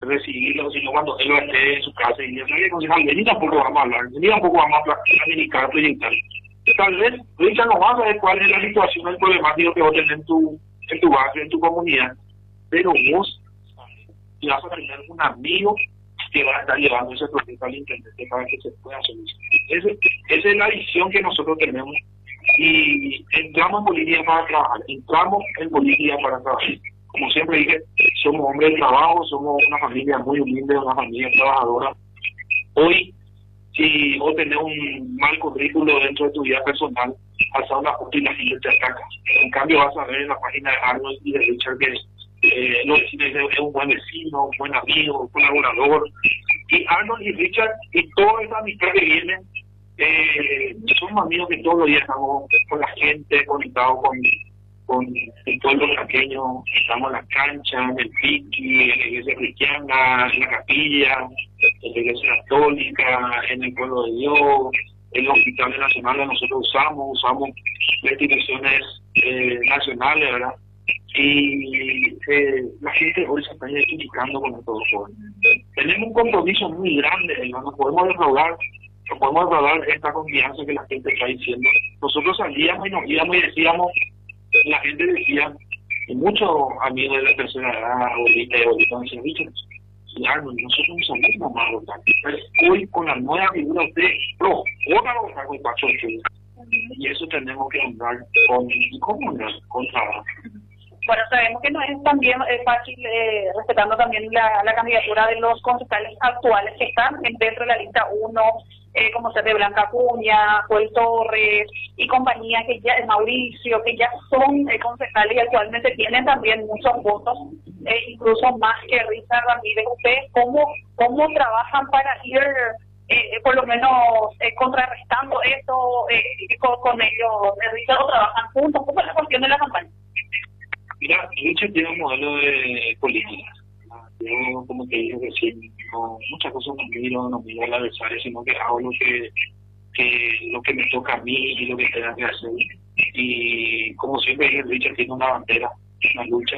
recibirlo, sino cuando él esté en su casa y dice, oye, concejal, vení tampoco vamos a hablar, vení tampoco vamos a planificar, proyectar. Tal vez Richard no va a saber cuál es la situación, el problemático que vos tenés en tu barrio, en tu comunidad, pero vos y vas a tener un amigo que va a estar llevando ese proyecto al intendente para que se pueda solucionar. Esa es la visión que nosotros tenemos y entramos en política para trabajar, entramos en política para trabajar. Como siempre dije, somos hombres de trabajo, somos una familia muy humilde, una familia trabajadora. Hoy, si vos tenés un mal currículo dentro de tu vida personal, alzar una foto y la gente te ataca. En cambio, vas a ver en la página de Arnold y de Richard que es un buen vecino, un buen amigo, un colaborador. Y Arnold y Richard y toda esa amistad que viene, somos amigos que todos los días estamos con la gente, conectados con el pueblo pequeño, estamos en la cancha, en el piqui, en la iglesia cristiana, en la capilla, en la iglesia católica, en el pueblo de Dios, en los hospitales nacionales nosotros usamos las instituciones nacionales, ¿verdad? Y la gente hoy se está identificando con estos jóvenes. Tenemos un compromiso muy grande, no podemos defraudar esta confianza que la gente está diciendo. Nosotros salíamos y nos íbamos y decíamos, la gente decía, y muchos amigos de la tercera edad, ahorita decían, claro, nosotros no salimos más a votar. Pero hoy con la nueva figura usted, van a votar con Pacho Ortega. Y eso tenemos que andar con trabajo. Bueno, sabemos que no es también fácil, respetando también la candidatura de los concejales actuales que están dentro de la lista 1, como ser de Blanca Acuña, Joel Torres y compañía, que ya Mauricio, que ya son concejales y actualmente tienen también muchos votos, incluso más que Richard Ramírez. ¿Ustedes cómo trabajan para ir, por lo menos, contrarrestando esto con ellos? ¿Richard, o trabajan juntos? ¿Cómo es la cuestión de la campaña? Mira, Richard tiene un modelo de política. Yo, como te dije recién, muchas cosas no miro al adversario, sino que hago lo que me toca a mí y lo que tenga que hacer. Y como siempre dije, Richard tiene una bandera, una lucha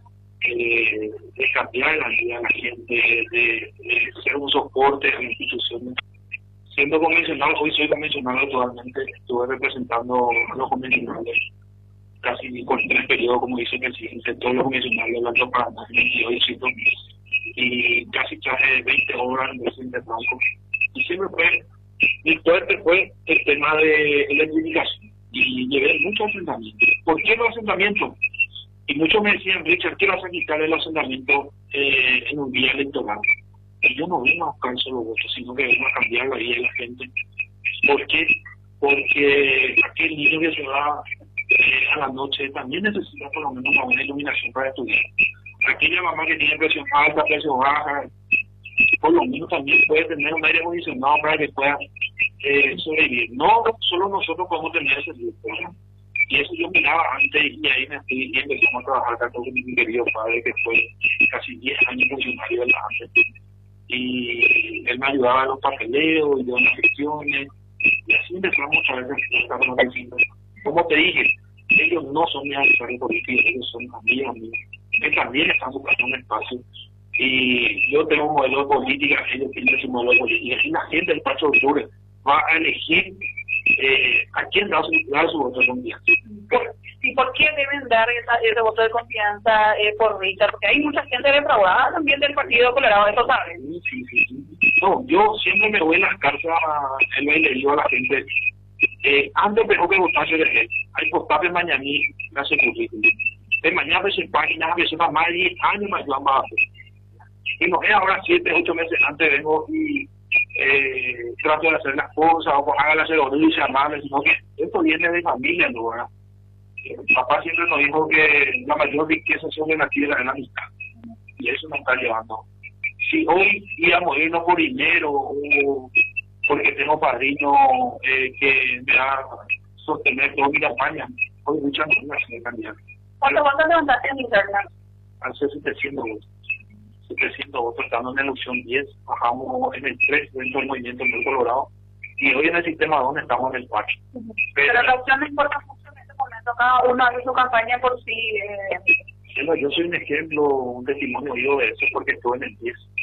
de cambiar la vida de la gente, de ser un soporte a las instituciones. Siendo convencional, hoy soy convencional actualmente, estuve representando a los convencionales casi con 3 periodos, como dice el presidente, todos los convencionales hablando para más de 28 distritos, y casi traje 20 obras en el de banco. Y siempre mi fuerte fue el tema de electrificación, y llevé muchos asentamientos. ¿Por qué los asentamientos? Y muchos me decían, Richard, ¿qué vas a quitar el asentamiento en un día electoral? Y yo no vengo a buscar solo votos, sino que vengo a cambiar la vida de la gente. ¿Por qué? Porque aquel niño que se va a la noche también necesita por lo menos una buena iluminación para estudiar. Aquella mamá que tiene presión alta, presión baja, por lo menos también puede tener un aire acondicionado para que pueda sobrevivir. No solo nosotros podemos tener ese grupo, ¿no? Y eso yo miraba antes y ahí me fui y empezamos a trabajar acá con mi querido padre, que fue casi 10 años funcionario de la ANSE. Y él me ayudaba en los papeleos y en las gestiones, y así empezamos a ver respuestas con los vecinos. Como te dije, ellos no son mis adversarios políticos, ellos son amigos míos, que también están buscando un espacio. Y yo tengo un modelo de política, ellos tienen su modelo de política, y la gente del Pacho Ortega va a elegir a quién dar su voto de confianza. ¿Y por qué deben dar ese voto de confianza por Richard? Porque hay mucha gente defraudada también del Partido Colorado, ¿eso sabes? Sí. No, yo siempre me voy en las cartas, él le digo a la gente, antes mejor que votar se dejé. Hay postales mañana me hace currículum. De mañana ves en páginas, a veces más de 10 años me ayudan más. Y no es ahora 7, 8 meses antes vengo y trato de hacer las cosas, o haga la ceremonia amable, sino que esto viene de familia, ¿no? ¿Verdad? Papá siempre nos dijo que la mayor riqueza sobre la tierra es la amistad. Y eso nos está llevando. Si hoy íbamos a irnos por dinero o porque tengo padrino que me va a sostener toda mi campaña, hoy luchando con la candidato. ¿Cuántos votos levantaste en interna? Hace 700 votos. 700 votos, estando en la elección 10, bajamos en el 3 dentro del movimiento del Colorado, y hoy en el sistema 2 estamos en el 4. Pero la opción no importa mucho en este momento, cada uno hace su campaña por sí. Yo soy un ejemplo, un testimonio vivo de eso, porque estuve en el 10.